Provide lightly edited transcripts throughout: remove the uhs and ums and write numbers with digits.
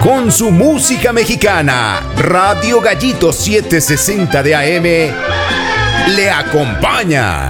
Con su música mexicana, Radio Gallito 760 de AM le acompaña.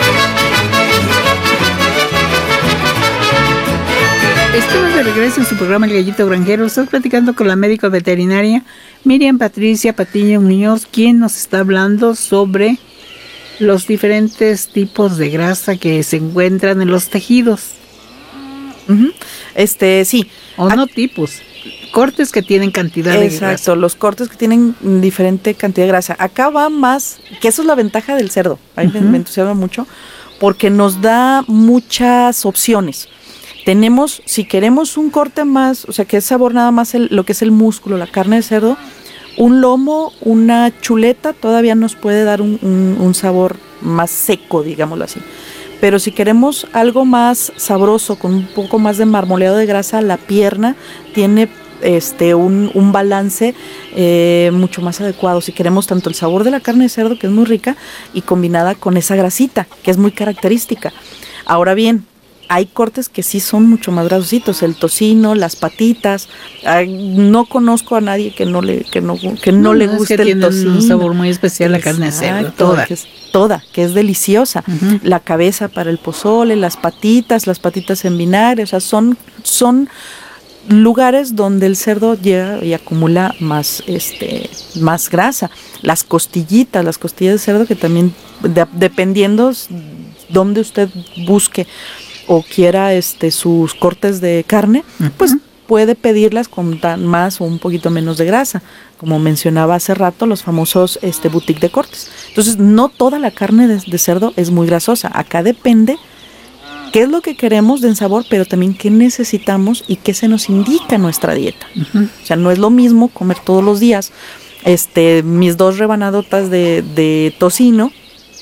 Estamos de regreso en su programa El Gallito Granjero. Estamos platicando con la médica veterinaria Miriam Patricia Patiño Muñoz, quien nos está hablando sobre los diferentes tipos de grasa que se encuentran en los tejidos. Uh-huh. Sí. O no tipos, cortes que tienen cantidad de grasa. Exacto, los cortes que tienen diferente cantidad de grasa. Acá va más, que eso es la ventaja del cerdo. A mí me entusiasma mucho porque nos da muchas opciones. Tenemos, si queremos un corte más, o sea, que es sabor nada más lo que es el músculo, la carne de cerdo, un lomo, una chuleta todavía nos puede dar un sabor más seco, digámoslo así. Pero si queremos algo más sabroso, con un poco más de marmoleado de grasa, la pierna tiene un balance mucho más adecuado. Si queremos tanto el sabor de la carne de cerdo, que es muy rica, y combinada con esa grasita, que es muy característica. Ahora bien, hay cortes que sí son mucho más grasositos, el tocino, las patitas. No conozco a nadie que no le guste el tocino. Un sabor muy especial la carne de cerdo, que es deliciosa. Uh-huh. La cabeza para el pozole, las patitas en vinagre, o sea, son lugares donde el cerdo llega y acumula más grasa. Las costillas de cerdo, que también dependiendo donde usted busque o quiera sus cortes de carne, pues puede pedirlas con más o un poquito menos de grasa, como mencionaba hace rato, los famosos boutique de cortes. Entonces, no toda la carne de cerdo es muy grasosa. Acá depende qué es lo que queremos de sabor, pero también qué necesitamos y qué se nos indica en nuestra dieta. O sea, no es lo mismo comer todos los días mis 2 rebanadotas de tocino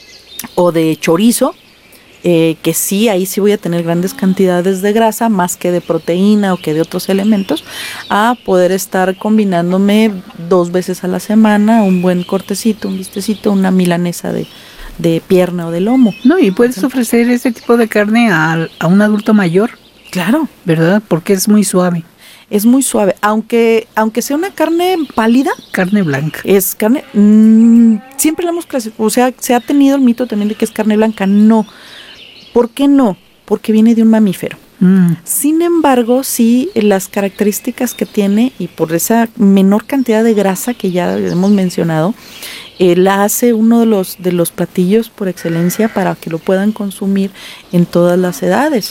o de chorizo, que sí, ahí sí voy a tener grandes cantidades de grasa, más que de proteína o que de otros elementos, a poder estar combinándome 2 veces a la semana, un buen cortecito, un bistecito, una milanesa de pierna o de lomo. No, y puedes ofrecer ese tipo de carne a un adulto mayor. Claro. ¿Verdad? Porque es muy suave. Es muy suave, aunque sea una carne pálida. Carne blanca. Es carne, siempre la hemos clasificado, o sea, se ha tenido el mito también de que es carne blanca. No. ¿Por qué no? Porque viene de un mamífero. Sin embargo, sí, las características que tiene y por esa menor cantidad de grasa que ya hemos mencionado, la hace uno de los platillos por excelencia para que lo puedan consumir en todas las edades.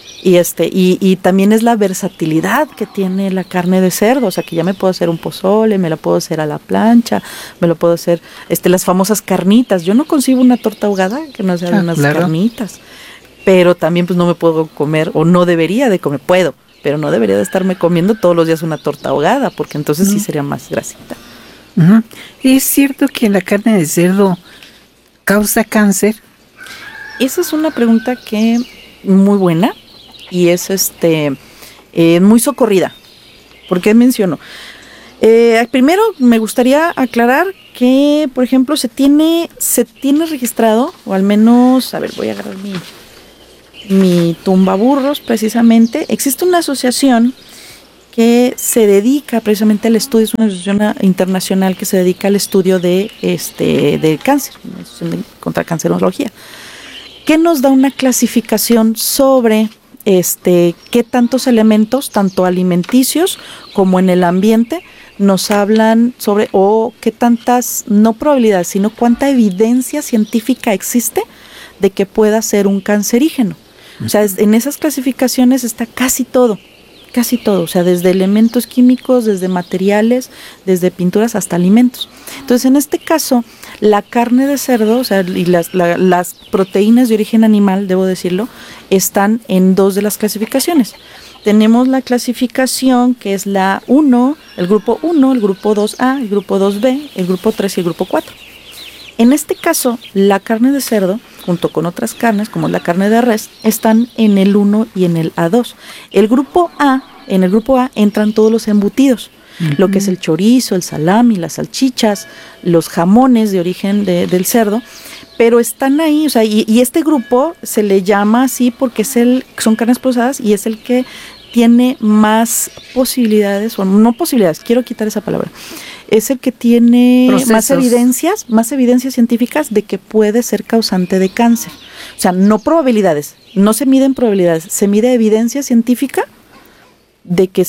Y también es la versatilidad que tiene la carne de cerdo, o sea, que ya me puedo hacer un pozole, me la puedo hacer a la plancha, me lo puedo hacer las famosas carnitas. Yo no concibo una torta ahogada que no sea de unas carnitas. Pero también pues no me puedo comer, o no debería de comer, pero no debería de estarme comiendo todos los días una torta ahogada, porque entonces sí sería más grasita. ¿Es cierto que la carne de cerdo causa cáncer? Esa es una pregunta que muy buena y es muy socorrida. ¿Por qué menciono? Primero me gustaría aclarar que, por ejemplo, se tiene registrado, o al menos, a ver, voy a agarrar mi tumbaburros precisamente. Existe una asociación que se dedica precisamente al estudio, es una asociación internacional que se dedica al estudio del cáncer, una asociación contra cancerología, que nos da una clasificación sobre qué tantos elementos, tanto alimenticios como en el ambiente, nos hablan sobre, o qué tantas, no probabilidades, sino cuánta evidencia científica existe de que pueda ser un cancerígeno. O sea, en esas clasificaciones está casi todo, o sea, desde elementos químicos, desde materiales, desde pinturas hasta alimentos. Entonces, en este caso, la carne de cerdo, o sea, y las proteínas de origen animal, debo decirlo, están en 2 de las clasificaciones. Tenemos la clasificación que es la 1, el grupo 1, el grupo 2A, el grupo 2B, el grupo 3 y el grupo 4. En este caso, la carne de cerdo, junto con otras carnes, como la carne de res, están en el 1 y en el A2. En el grupo A entran todos los embutidos, lo que es el chorizo, el salami, las salchichas, los jamones de origen del cerdo, pero están ahí, o sea, y este grupo se le llama así porque son carnes procesadas y es el que tiene más posibilidades, o no posibilidades, quiero quitar esa palabra, es el que tiene procesos. más evidencias científicas de que puede ser causante de cáncer. O sea, no probabilidades, no se miden probabilidades, se mide evidencia científica de que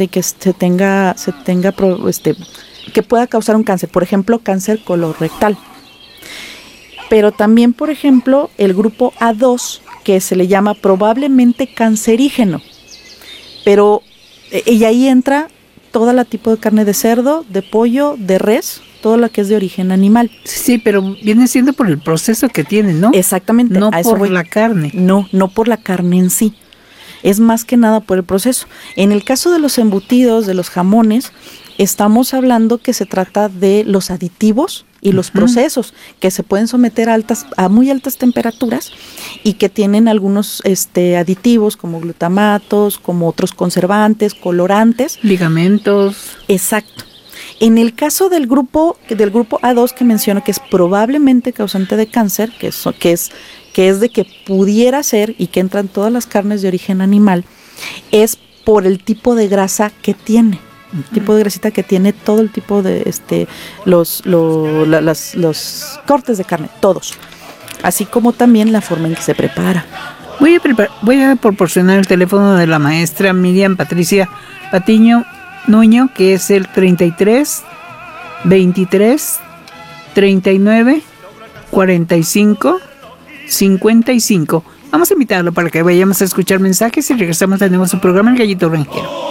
que pueda causar un cáncer, por ejemplo, cáncer colorectal. Pero también, por ejemplo, el grupo A2, que se le llama probablemente cancerígeno. Pero, y ahí entra toda la tipo de carne de cerdo, de pollo, de res, todo lo que es de origen animal. Sí, pero viene siendo por el proceso que tiene, ¿no? Exactamente. No por la carne. No por la carne en sí. Es más que nada por el proceso. En el caso de los embutidos, de los jamones, estamos hablando que se trata de los aditivos y los procesos que se pueden someter a muy altas temperaturas y que tienen algunos aditivos como glutamatos, como otros conservantes, colorantes. Ligamentos. Exacto. En el caso del grupo A2 que menciono, que es probablemente causante de cáncer, que es de que pudiera ser y que entran todas las carnes de origen animal, es por el tipo de grasa que tiene. El tipo de grasita que tiene, todo el tipo de los cortes de carne, todos, así como también la forma en que se prepara. Voy a proporcionar el teléfono de la maestra Miriam Patricia Patiño Nuño, que es el 33 23 39 45 55. Vamos a invitarlo para que vayamos a escuchar mensajes y regresamos de nuevo a su programa El Gallito Granjero.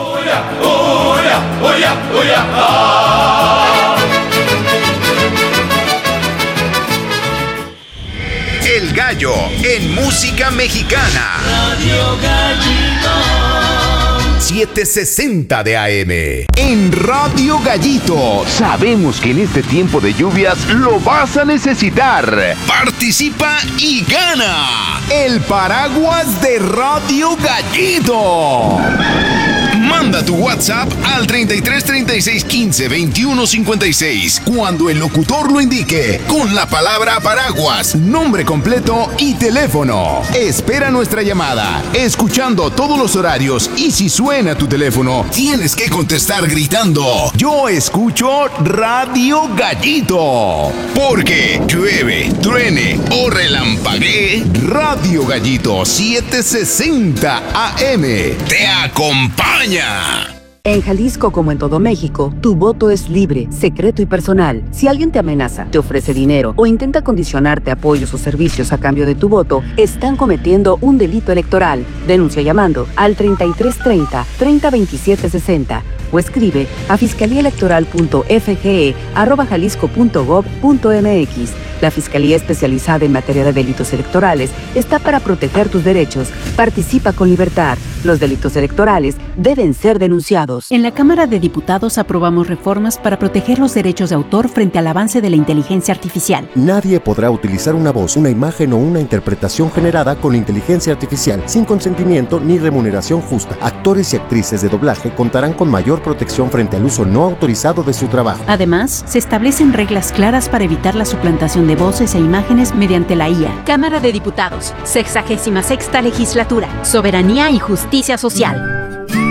El Gallo en música mexicana. Radio Gallito. 760 de AM. En Radio Gallito. Sabemos que en este tiempo de lluvias lo vas a necesitar. Participa y gana el paraguas de Radio Gallito. Manda tu WhatsApp al 33 36 15 21 56 cuando el locutor lo indique con la palabra paraguas, nombre completo y teléfono. Espera nuestra llamada, escuchando todos los horarios, y si suena tu teléfono, tienes que contestar gritando: yo escucho Radio Gallito. Porque llueve, truene o relampaguee, Radio Gallito 760 AM te acompaña. En Jalisco, como en todo México, tu voto es libre, secreto y personal. Si alguien te amenaza, te ofrece dinero o intenta condicionarte apoyos o servicios a cambio de tu voto, están cometiendo un delito electoral. Denuncia llamando al 3330 302760 o escribe a fiscaliaelectoral.fge@jalisco.gov.mx. La Fiscalía Especializada en Materia de Delitos Electorales está para proteger tus derechos. Participa con libertad. Los delitos electorales deben ser denunciados. En la Cámara de Diputados aprobamos reformas para proteger los derechos de autor frente al avance de la inteligencia artificial. Nadie podrá utilizar una voz, una imagen o una interpretación generada con inteligencia artificial sin consentimiento ni remuneración justa. Actores y actrices de doblaje contarán con mayor protección frente al uso no autorizado de su trabajo. Además, se establecen reglas claras para evitar la suplantación de voces e imágenes mediante la IA. Cámara de Diputados, 66ª Legislatura, Soberanía y Justicia Social.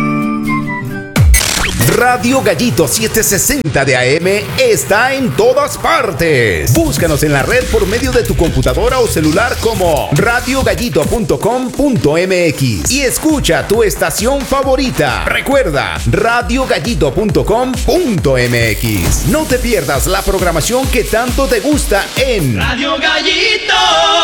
Radio Gallito 760 de AM está en todas partes. Búscanos en la red por medio de tu computadora o celular como radiogallito.com.mx y escucha tu estación favorita. Recuerda, radiogallito.com.mx. No te pierdas la programación que tanto te gusta en Radio Gallito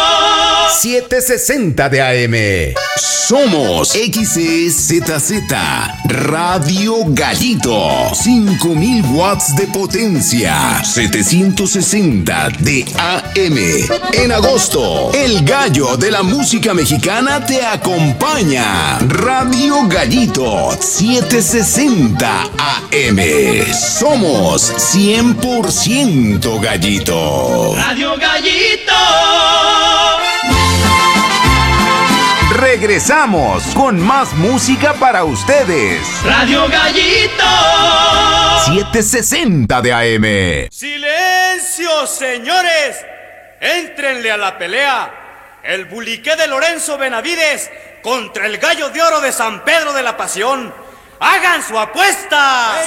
760 de AM. Somos XEZZ Radio Gallito. 5000 watts de potencia, 760 de AM. En agosto, el gallo de la música mexicana te acompaña. Radio Gallito 760 AM. Somos 100% gallito. Radio Gallito. Regresamos con más música para ustedes. Radio Gallito 760 de AM. ¡Silencio, señores! ¡Éntrenle a la pelea! El buliqué de Lorenzo Benavides contra el gallo de oro de San Pedro de la Pasión. ¡Hagan su apuesta!